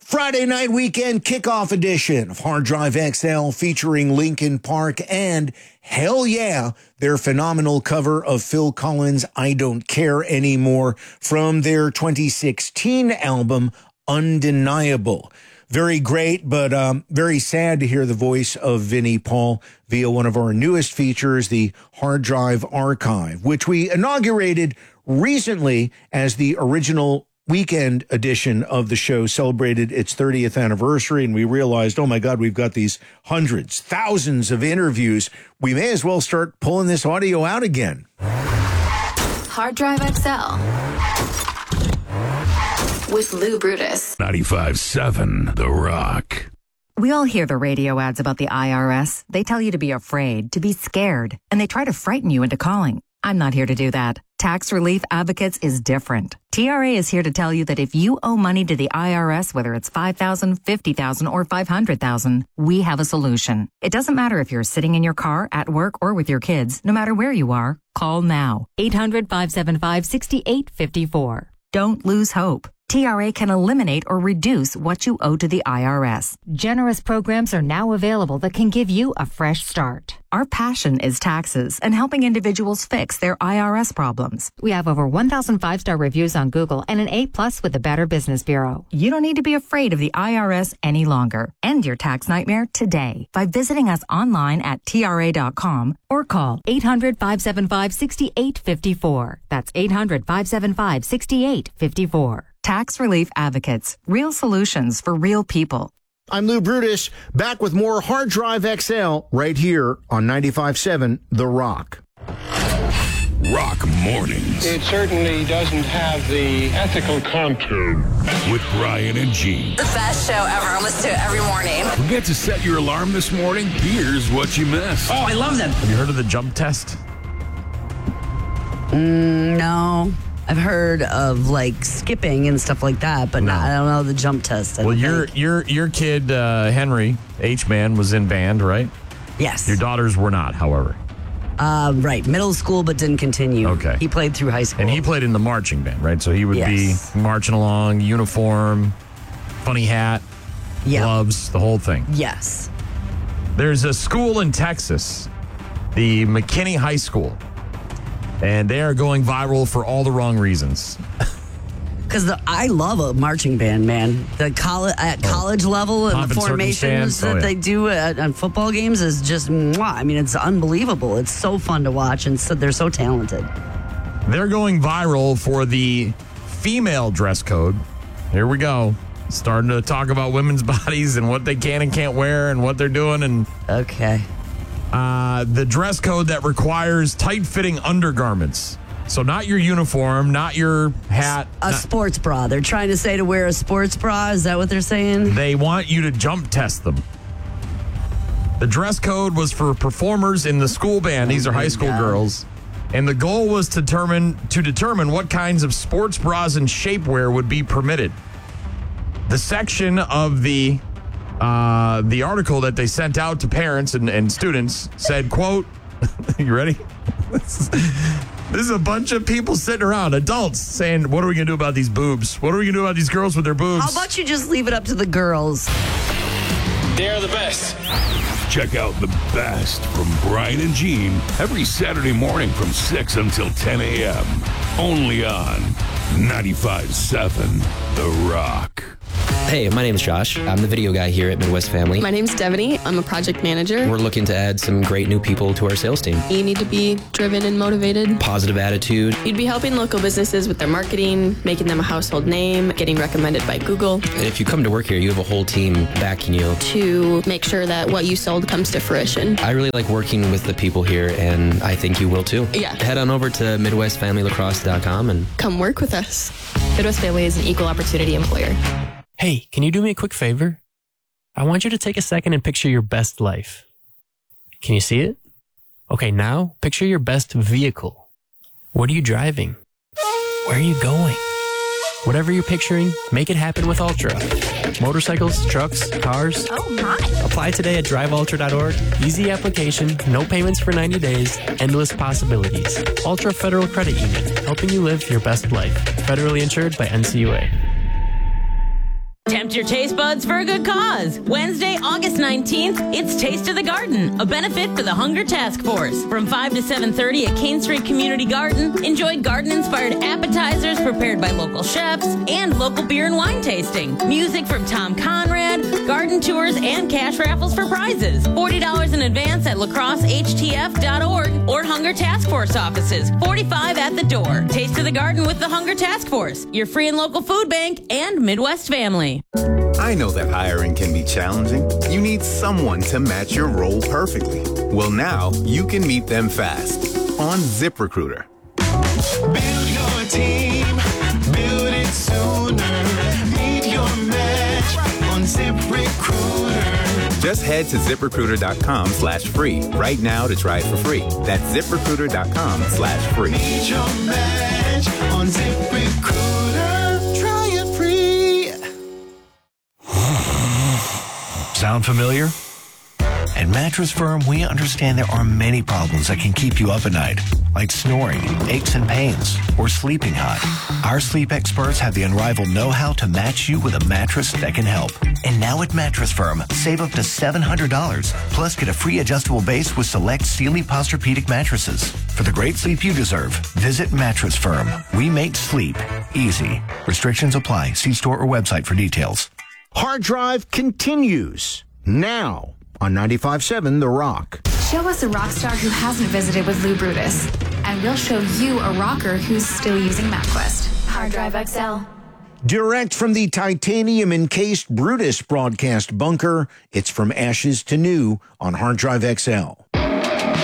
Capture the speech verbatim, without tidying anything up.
Friday night weekend kickoff edition of Hard Drive X L featuring Linkin Park and, hell yeah, their phenomenal cover of Phil Collins' I Don't Care Anymore from their twenty sixteen album, Undeniable. Very great, but um, very sad to hear the voice of Vinnie Paul via one of our newest features, the Hard Drive Archive, which we inaugurated recently as the original weekend edition of the show celebrated its thirtieth anniversary, and we realized, oh my God, we've got these hundreds, thousands of interviews. We may as well start pulling this audio out again. Hard Drive X L with Lou Brutus. ninety-five seven The Rock. We all hear the radio ads about the I R S. They tell you to be afraid, to be scared, and they try to frighten you into calling. I'm not here to do that. Tax Relief Advocates is different. T R A is here to tell you that if you owe money to the I R S, whether it's five thousand dollars, fifty thousand dollars, or five hundred thousand dollars, we have a solution. It doesn't matter if you're sitting in your car, at work, or with your kids. No matter where you are, call now. eight hundred, five seven five, six eight five four. Don't lose hope. T R A can eliminate or reduce what you owe to the I R S. Generous programs are now available that can give you a fresh start. Our passion is taxes and helping individuals fix their I R S problems. We have over one thousand five-star reviews on Google and an A plus with the Better Business Bureau. You don't need to be afraid of the I R S any longer. End your tax nightmare today by visiting us online at T R A dot com or call eight hundred, five seven five, six eight five four. That's eight hundred, five seven five, six eight five four. Tax Relief Advocates. Real solutions for real people. I'm Lou Brutus, back with more Hard Drive X L right here on ninety-five seven The Rock. Rock Mornings. It certainly doesn't have the ethical contour. With Brian and Gene. The best show ever. I listen to it every morning. Forget to set your alarm this morning? Here's what you missed. Oh, I love them. Have you heard of the jump test? Mm, no. I've heard of like skipping and stuff like that, but No. not, I don't know the jump test. I Well, don't your think. your your kid uh, Henry H-Man was in band, right? Yes. Your daughters were not, however, Uh, right. Middle school, but didn't continue. Okay. He played through high school. and he played in the marching band, right? So he would Yes. be marching along, uniform, funny hat, Yeah. gloves, the whole thing. Yes. There's a school in Texas, the McKinney High School, and they are going viral for all the wrong reasons. Because I love a marching band, man. The college at college level and Pomp the and formations circumstance. Oh, that yeah. they do at, at football games is just, mwah. I mean, it's unbelievable. It's so fun to watch, and so, they're so talented. They're going viral for the female dress code. Here we go. Starting to talk about women's bodies and what they can and can't wear and what they're doing. And Okay. uh, the dress code that requires tight-fitting undergarments. So not your uniform, not your hat. A not- sports bra. They're trying to say to wear a sports bra. Is that what they're saying? They want you to jump test them. The dress code was for performers in the school band. These are high school God. girls. And the goal was to determine, to determine what kinds of sports bras and shapewear would be permitted. The section of the uh, the article that they sent out to parents and, and students said, quote, you ready? This is, this is a bunch of people sitting around, adults, saying, what are we going to do about these boobs? What are we going to do about these girls with their boobs? How about you just leave it up to the girls? They're the best. Check out the best from Brian and Gene every Saturday morning from six until ten a.m. Only on ninety-five seven The Rock. Hey, my name is Josh. I'm the video guy here at Midwest Family. My name's Devaney. I'm a project manager. We're looking to add some great new people to our sales team. You need to be driven and motivated. Positive attitude. You'd be helping local businesses with their marketing, making them a household name, getting recommended by Google. And if you come to work here, you have a whole team backing you. To make sure that what you sold comes to fruition. I really like working with the people here, and I think you will too. Yeah. Head on over to midwest family lacrosse dot com and Come work with us. Midwest Family is an equal opportunity employer. Hey, can you do me a quick favor? I want you to take a second and picture your best life. Can you see it? Okay, now picture your best vehicle. What are you driving? Where are you going? Whatever you're picturing, make it happen with Ultra. Motorcycles, trucks, cars. Oh my. Apply today at drive ultra dot org. Easy application, no payments for ninety days, endless possibilities. Ultra Federal Credit Union, helping you live your best life. Federally insured by N C U A. Tempt your taste buds for a good cause. Wednesday, August nineteenth, it's Taste of the Garden, a benefit for the Hunger Task Force. From five to seven thirty at Kane Street Community Garden, enjoy garden-inspired appetizers prepared by local chefs and local beer and wine tasting. Music from Tom Conrad, garden tours, and cash raffles for prizes. forty dollars in advance at lacrosse h t f dot org or Hunger Task Force offices. forty-five at the door. Taste of the Garden with the Hunger Task Force, your free and local food bank and Midwest family. I know that hiring can be challenging. You need someone to match your role perfectly. Well, now you can meet them fast on ZipRecruiter. Build your team, build it sooner. Meet your match on ZipRecruiter. Just head to ZipRecruiter.com slash free right now to try it for free. That's ZipRecruiter.com slash free. Meet your match on ZipRecruiter. Try it free. Sound familiar? At Mattress Firm, we understand there are many problems that can keep you up at night, like snoring, aches and pains, or sleeping hot. Our sleep experts have the unrivaled know-how to match you with a mattress that can help. And now at Mattress Firm, save up to seven hundred dollars, plus get a free adjustable base with select Sealy Posturepedic mattresses. For the great sleep you deserve, visit Mattress Firm. We make sleep easy. Restrictions apply. See store or website for details. Hard Drive continues now on ninety-five point seven The Rock. Show us a rock star who hasn't visited with Lou Brutus, and we'll show you a rocker who's still using MapQuest. Hard Drive X L. Direct from the titanium-encased Brutus broadcast bunker, it's From Ashes to New on Hard Drive X L.